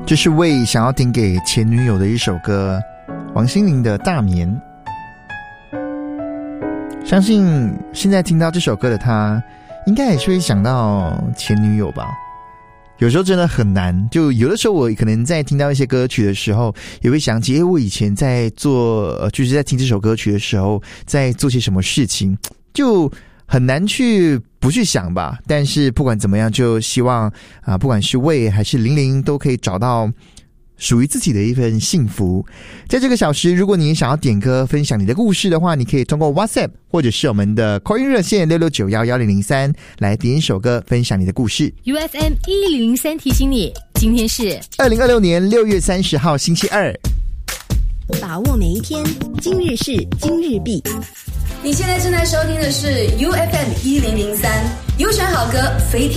这是为想要点给前女友的一首歌，王心凌的《大眠》。相信现在听到这首歌的他，应该也是会想到前女友吧。有时候真的很难，就有的时候我可能在听到一些歌曲的时候，也会想起我以前在做就是在听这首歌曲的时候在做些什么事情，就很难去不去想吧。但是不管怎么样，就希望不管是魏还是玲玲都可以找到属于自己的一份幸福。在这个小时，如果你想要点歌分享你的故事的话，你可以通过 WhatsApp 或者是我们的 call in 热线66911003来点一首歌分享你的故事。 UFM 1003提醒你，今天是 2026年6月30号星期二。 把握每一天，今日事今日毕。 你现在正在收听的是 UFM 1003，优选好歌，飞天。